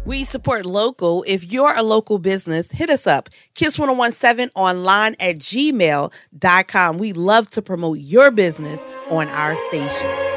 We support local. If you're a local business, hit us up. Kiss1017 online at gmail.com. We love to promote your business on our station.